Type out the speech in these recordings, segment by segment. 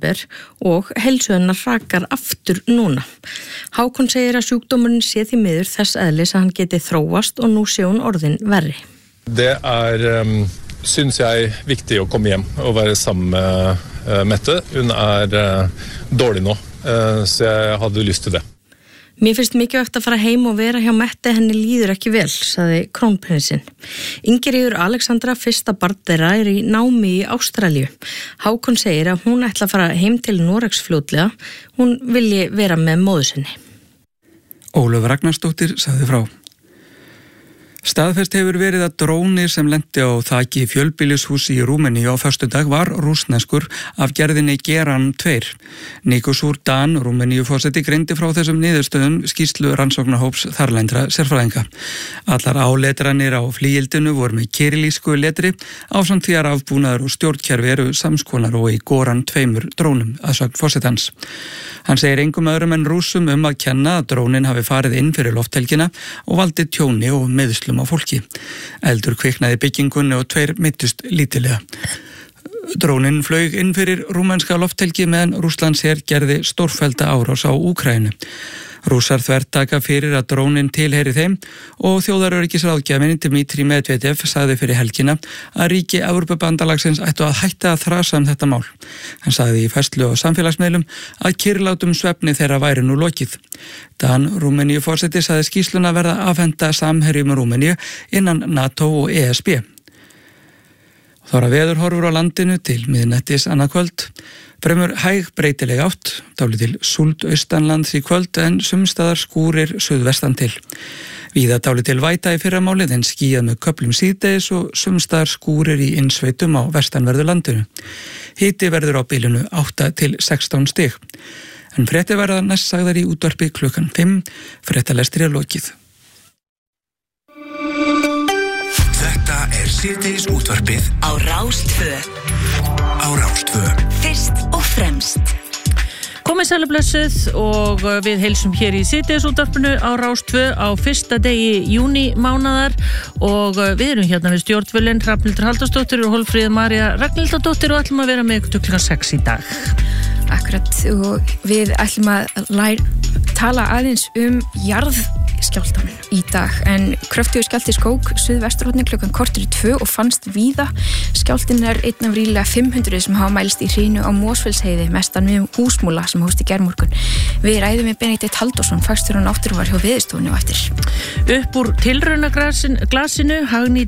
desember og heilsu hennar hrakar aftur núna. Hákon segir að sjúkdómurinn sé því miður þess eðlis að hann geti þróast og nú sé hún orðin verri. Det synes jeg viktig å komme hjem og være sammen med Mette. Hun dårlig nå, så jeg hadde lyst til det. Mér finnst mikilvægt að fara heim og vera hjá Mette, henni líður ekki vel, sagði krónprinsinn. Ingríður Alexandra, fyrsta barn þeirra, í námi í Ástralíu. Hákon segir að hún ætla að fara heim til Noregs fljótlega. Hún vilji vera með móður sinni. Ólöf Ragnarsdóttir sagði frá. Staðfest hefur verið að dróni sem lenti á þaki fjölbýlishúsi í Rúmeníu á föstudag var rússneskur af gerðinni Geran 2. Nikosur Dan, Rúmeníuforseti, greindi frá þessum niðurstöðum skýrslu rannsóknarhóps þarlendra sérfræðinga. Allar áletranir á flygildinu voru með kirilísku letri ásamt því að rafbúnaður og stjórnkerfi eru samskonar og í Goran 2 drónum, að sögn forsetans. Hann segir engum öðrum en Rússum að kenna að drónin hafi farið inn fyrir lofthelgina og valdið tjóni og meiðslum á fólki. Eldur kviknaði byggingunni og 2 meiddust lítillega. Drónin flaug inn fyrir rúmenska lofthelgi meðan Rússlandsher gerði stórfellda árás á Úkraínu. Rússar þvertaka fyrir að drónin tilheyri þeim og þjóðaröryggisráðgjafinn Dmitri Medvedev sagði fyrir helgina að ríki Evrópubandalagsins ættu að hætta að þrasa þetta mál. Hann sagði í færslu á samfélagsmiðlum að kyrrlátum svefni þeirra væri nú lokið. Dan Rúmeníuforseti sagði skýrsluna verða afhenda samherjum Rúmeníu innan NATO og ESB. Þóra veðurhorfur á landinu til miðnættis annað kvöld. Fremur hæg breytileg átt, dálítil súld austanlands í kvöld en sumstaðar skúrir suðvestan til. Víða dálítil væta í fyrramálið en skýjað með köflum síðdegis og sumstaðar skúrir í innsveitum á vestanverðu landinu. Hiti verður á bilinu 8 til 16 stig. En fréttir verða næst sagðar í útvarpi klukkan 5, fréttalestri lokið. Þetta síðdegis útvarpið á Rás 2. Á Rás 2. Fyrst og fremst. Komið sælublessuð og við heilsum hér í síðdegisútvarpinu á Rás 2 á fyrsta degi júní mánaðar og við erum hérna við stjórnvölin Hrafnhildur Halldórsdóttir og Hólmfríður María Ragnhildardóttir og ætlum að vera með ykkur klukkan 6 í dag. Akkurat, og við ætlum að tala aðeins jarðskjálftan í dag, en kröftugur skjálfti skók suðvesturhorni klukkan kortur í 2 og fannst víða. Skjálftinn einn af ríflega 500 sem hafa mælst í hrinu á Mosfellsheiði, mestan við Húsmúla sem hófst í gærmorgun. Við ræðum með Benedikt Halldórsson, fagstjóri náttúruvar hjá Veðurstofunni á eftir. Upp úr tilraunaglasinu,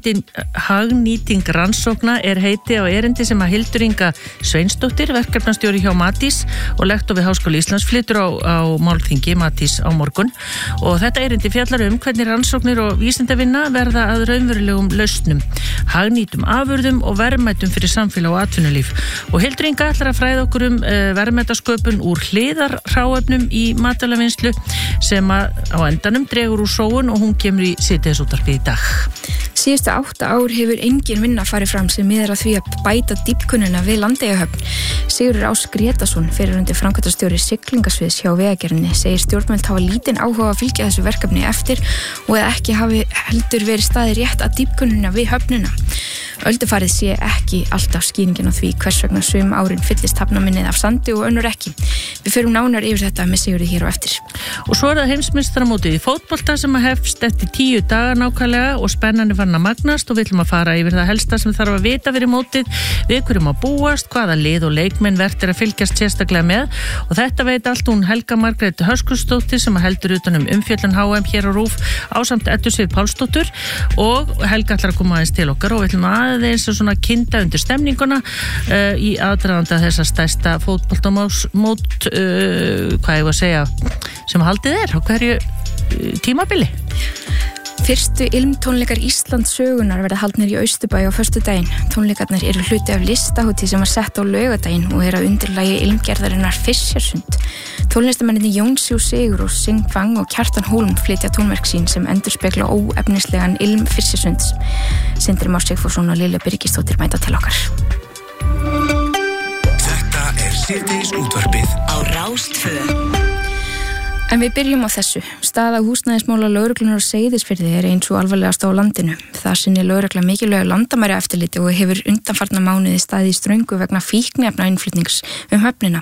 hagnýting rannsókna heiti á erindi sem að Hildur Inga Sveinsdóttir, verkefnastjóri hjá Matís og lektor við Háskóla Íslands, flytur á málþingi Matís á morgun. Og þetta erindi fjallar hvernig rannsóknir og vísindavinna verða að raunverulegum lausnum, hagnýtum afurðum og verðmætum fyrir samfélag og atvinnulíf. Og Hildur Inga ætlar að fræða okkur verðmætasköpun úr hliðarhráefnum í matvælavinnslu sem á endanum dregur úr sóun og hún kemur í síðdegisútvarpið í dag. Síðustu 8 ár hefur engin vinna farið fram sem miðar að því að bæta dýpkunnuna við Landeyjahöfn. Sigurður Ás Grétason, fyrrverandi framkvæmdastjóri siglingasviðs hjá Vegagerðinni, segir stjórnvöld hafa lítinn áhuga að fylgja þessu verkefni eftir og að ekki hafi heldur verið staðið rétt að dýpkunnuna við höfnuna. Öldufarið sé ekki alltaf skýringin á því hvers vegna sum árin fyllist hafnaminnið af sandi og önnur ekki. Við förum nánar yfir þetta með Sigurði hér á eftir. Og svo það heimsmeistaramótið í fótbolta sem að hefst eftir 10 daga nákvæmlega og spennandi farin að magnast og við ætlum að fara yfir það helsta sem þarf að vita fyrir mótið, við hverjum að búast, hvaða lið og leikmenn vert að fylgjast sérstaklega með og þetta veit allt hún Helga Margrét Höskuldsdóttir sem að heldur utan umfjöllun HM hér á RÚV ásamt Eddu Sif Pálsdóttur og Helga ætlar að koma aðeins til okkar og við ætlum aðeins að svona kynda undir stemninguna í aðdraganda þessa stærsta fótboltamót hvað ég var að segja sem haldið á hverju tímabili. Fyrstu ilmtónleikar Íslands sögunar verða haldnir í Austurbæ á föstudaginn. Tónleikarnir eru hluti af listahátíð sem var sett á laugardaginn og að undirlagi ilmgerðarinnar Fischarsund. Tónlistamennirnir Jónsjú Sigur og Sing Fang og Kjartan Hólm flytja tónverk sín sem endurspegla óefnislegan ilm Fischersunds. Sindri Már Sigfússon og Lilja Birgisdóttir mæta til okkar. Þetta síðdegisútvarpið á Rás 2. En við byrjum á þessu. Staða húsnæðismála lögreglunar á Seyðisfirði eins og alvarlegast á landinu. Það sinnir lögregla mikilvægu landamæraeftirliti og hefur undanfarna mánuði staðið í ströngu vegna fíkniefnainnflutnings höfnina.